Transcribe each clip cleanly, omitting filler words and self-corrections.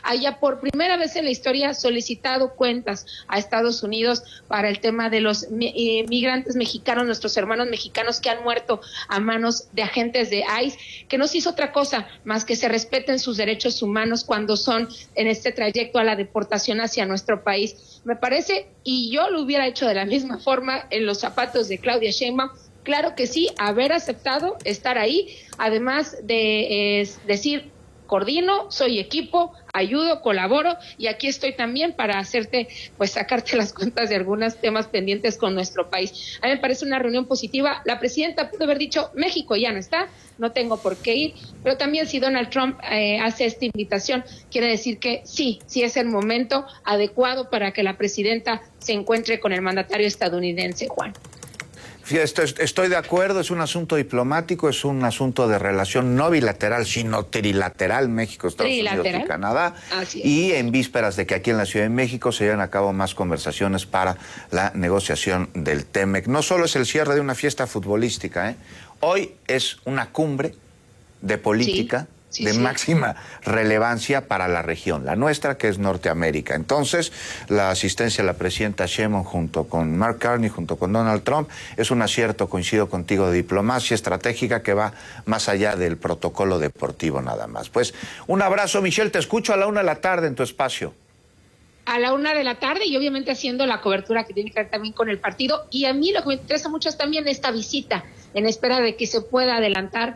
haya por primera vez en la historia solicitado cuentas a Estados Unidos para el tema de los migrantes mexicanos, nuestros hermanos mexicanos que han muerto a manos de agentes de ICE, que no se hizo otra cosa más que se respeten sus derechos humanos cuando son en este trayecto a la deportación hacia nuestro país. Me parece, y yo lo hubiera hecho de la misma forma en los zapatos de Claudia Sheinbaum. Claro que sí, haber aceptado estar ahí, además de decir, coordino, soy equipo, ayudo, colaboro, y aquí estoy también para hacerte, pues sacarte las cuentas de algunos temas pendientes con nuestro país. A mí me parece una reunión positiva. La presidenta pudo haber dicho, México ya no está, no tengo por qué ir, pero también si Donald Trump hace esta invitación, quiere decir que sí es el momento adecuado para que la presidenta se encuentre con el mandatario estadounidense, Juan. Estoy de acuerdo, es un asunto diplomático, es un asunto de relación no bilateral, sino trilateral, México, Estados Unidos y Canadá. Y en vísperas de que aquí en la Ciudad de México se lleven a cabo más conversaciones para la negociación del TEMEC. No solo es el cierre de una fiesta futbolística, hoy es una cumbre de política de máxima relevancia para la región, la nuestra, que es Norteamérica. Entonces, la asistencia de la presidenta Sheinbaum junto con Mark Carney, junto con Donald Trump, es un acierto, coincido contigo, de diplomacia estratégica que va más allá del protocolo deportivo nada más. Pues, un abrazo, Michelle, te escucho a la 1 de la tarde en tu espacio. A la 1 de la tarde y obviamente haciendo la cobertura que tiene que ver también con el partido. Y a mí lo que me interesa mucho es también esta visita, en espera de que se pueda adelantar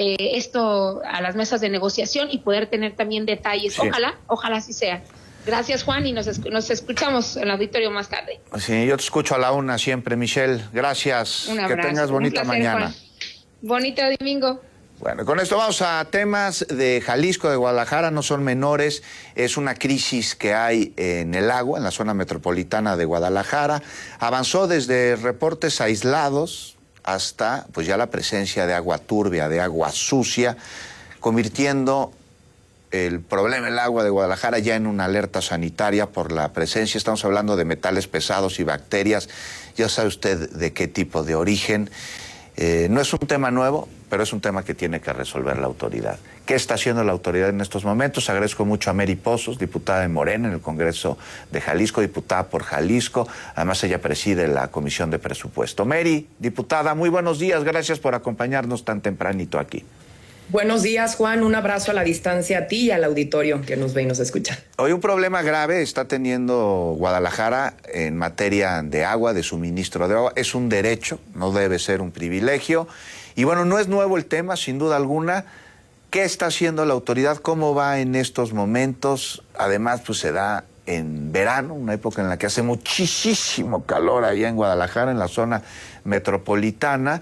esto a las mesas de negociación y poder tener también detalles. Sí. Ojalá así sea. Gracias, Juan, y nos escuchamos en el auditorio más tarde. Sí, yo te escucho a la 1 siempre, Michelle. Gracias. Un abrazo. Que tengas bonita placer, mañana. Juan. Bonito domingo. Bueno, con esto vamos a temas de Jalisco, de Guadalajara, no son menores. Es una crisis que hay en el agua, en la zona metropolitana de Guadalajara. Avanzó desde reportes aislados hasta pues ya la presencia de agua turbia, de agua sucia, convirtiendo el problema del agua de Guadalajara ya en una alerta sanitaria por la presencia. Estamos hablando de metales pesados y bacterias. Ya sabe usted de qué tipo de origen. No es un tema nuevo, pero es un tema que tiene que resolver la autoridad. ¿Qué está haciendo la autoridad en estos momentos? Agradezco mucho a Mary Pozos, diputada de Morena en el Congreso de Jalisco, diputada por Jalisco. Además, ella preside la Comisión de Presupuesto. Mary, diputada, muy buenos días. Gracias por acompañarnos tan tempranito aquí. Buenos días, Juan. Un abrazo a la distancia a ti y al auditorio que nos ve y nos escucha. Hoy un problema grave está teniendo Guadalajara en materia de agua, de suministro de agua. Es un derecho, no debe ser un privilegio. Y bueno, no es nuevo el tema, sin duda alguna. ¿Qué está haciendo la autoridad? ¿Cómo va en estos momentos? Además, pues se da en verano, una época en la que hace muchísimo calor allá en Guadalajara, en la zona metropolitana.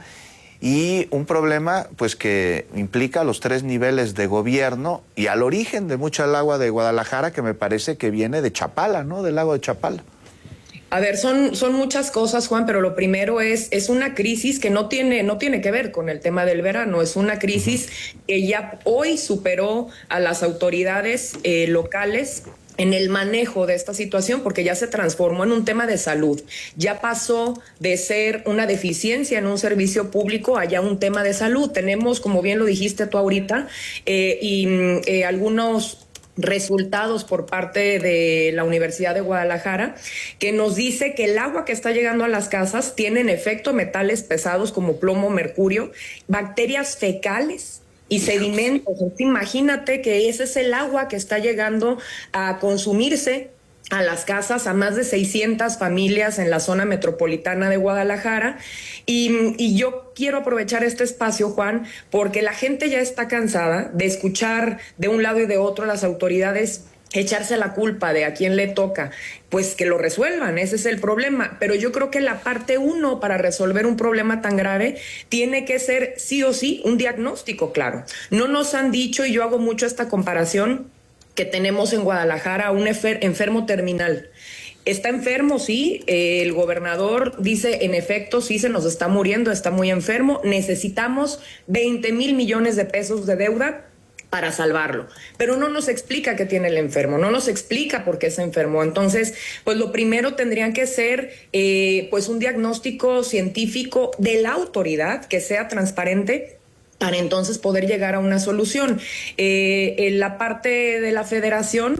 Y un problema pues que implica los 3 niveles de gobierno y al origen de mucha del agua de Guadalajara, que me parece que viene de Chapala, ¿no? Del lago de Chapala. A ver, son muchas cosas, Juan, pero lo primero es una crisis que no tiene que ver con el tema del verano. Es una crisis que ya hoy superó a las autoridades locales en el manejo de esta situación, porque ya se transformó en un tema de salud. Ya pasó de ser una deficiencia en un servicio público a ya un tema de salud. Tenemos, como bien lo dijiste tú ahorita, algunos resultados por parte de la Universidad de Guadalajara que nos dice que el agua que está llegando a las casas tiene en efecto metales pesados como plomo, mercurio, bacterias fecales y sedimentos. Imagínate que ese es el agua que está llegando a consumirse a las casas, a más de 600 familias en la zona metropolitana de Guadalajara. Y yo quiero aprovechar este espacio, Juan, porque la gente ya está cansada de escuchar de un lado y de otro a las autoridades echarse la culpa de a quién le toca, pues que lo resuelvan, ese es el problema. Pero yo creo que la parte 1 para resolver un problema tan grave tiene que ser sí o sí un diagnóstico claro. No nos han dicho, y yo hago mucho esta comparación, que tenemos en Guadalajara un enfermo terminal. Está enfermo, sí, el gobernador dice, en efecto, sí se nos está muriendo, está muy enfermo, necesitamos 20,000 millones de pesos de deuda para salvarlo, pero no nos explica qué tiene el enfermo, no nos explica por qué se enfermó. Entonces, pues lo primero tendría que ser pues un diagnóstico científico de la autoridad que sea transparente para entonces poder llegar a una solución. En la parte de la federación,